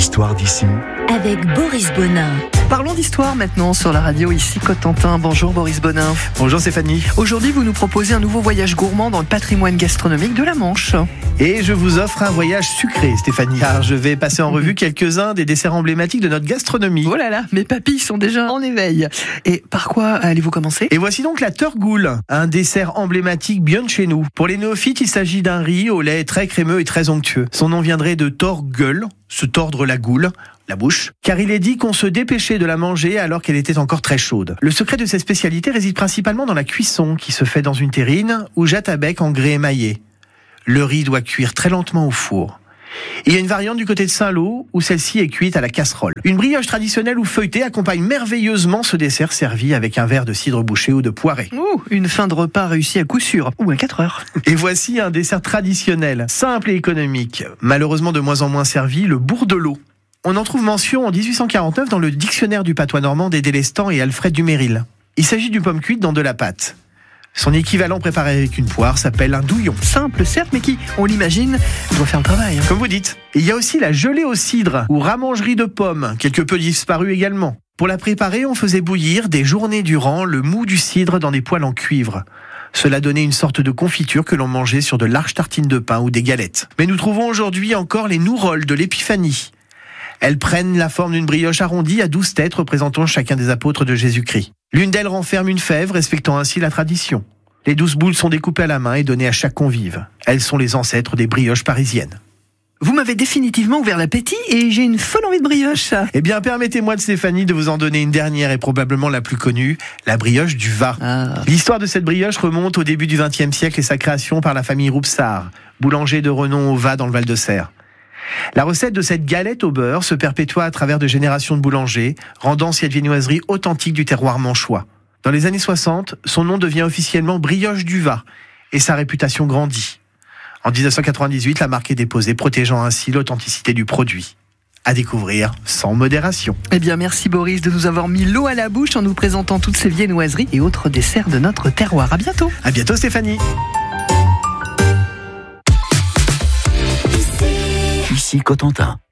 l'histoire d'ici avec Boris Bonin. Parlons d'histoire maintenant sur la radio ici Cotentin. Bonjour Boris Bonin. Bonjour Stéphanie. Aujourd'hui vous nous proposez un nouveau voyage gourmand dans le patrimoine gastronomique de la Manche. Et je vous offre un voyage sucré Stéphanie, car je vais passer en revue quelques-uns des desserts emblématiques de notre gastronomie. Oh là là, mes papilles sont déjà en éveil. Et par quoi allez-vous commencer ? Et voici donc la Turgoule, un dessert emblématique bien de chez nous. Pour les néophytes, il s'agit d'un riz au lait très crémeux et très onctueux. Son nom viendrait de torgueul, se tordre la goule, la bouche, car il est dit qu'on se dépêchait de la manger alors qu'elle était encore très chaude. Le secret de cette spécialité réside principalement dans la cuisson, qui se fait dans une terrine ou jatte à bec en grès émaillé. Le riz doit cuire très lentement au four. Il y a une variante du côté de Saint-Lô, où celle-ci est cuite à la casserole. Une brioche traditionnelle ou feuilletée accompagne merveilleusement ce dessert servi avec un verre de cidre bouché ou de poirée. Une fin de repas réussie à coup sûr, ou un 4 heures. Et voici un dessert traditionnel, simple et économique, malheureusement de moins en moins servi, le bourdelot. On en trouve mention en 1849 dans le dictionnaire du patois normand des Délestans et Alfred Dumeril. Il s'agit d'une pomme cuite dans de la pâte. Son équivalent préparé avec une poire s'appelle un douillon. Simple certes, mais qui, on l'imagine, doit faire le travail. Comme vous dites. Et il y a aussi la gelée au cidre, ou ramangerie de pommes, quelque peu disparue également. Pour la préparer, on faisait bouillir des journées durant le mou du cidre dans des poêles en cuivre. Cela donnait une sorte de confiture que l'on mangeait sur de larges tartines de pain ou des galettes. Mais nous trouvons aujourd'hui encore les nouroles de l'Épiphanie. Elles prennent la forme d'une brioche arrondie à 12 têtes représentant chacun des apôtres de Jésus-Christ. L'une d'elles renferme une fève, respectant ainsi la tradition. Les 12 boules sont découpées à la main et données à chaque convive. Elles sont les ancêtres des brioches parisiennes. Vous m'avez définitivement ouvert l'appétit et j'ai une folle envie de brioche. Eh bien, permettez-moi de Stéphanie de vous en donner une dernière et probablement la plus connue, la brioche du Var. L'histoire de cette brioche remonte au début du XXe siècle et sa création par la famille Roupsard, boulanger de renom au Vas dans le Val-de-Serre. La recette de cette galette au beurre se perpétua à travers de générations de boulangers, rendant cette viennoiserie authentique du terroir manchois. Dans les années 60, son nom devient officiellement brioche du Vas et sa réputation grandit. En 1998, la marque est déposée, protégeant ainsi l'authenticité du produit. À découvrir sans modération. Eh bien, merci Boris de nous avoir mis l'eau à la bouche en nous présentant toutes ces viennoiseries et autres desserts de notre terroir. À bientôt. À bientôt Stéphanie. Ici Cotentin.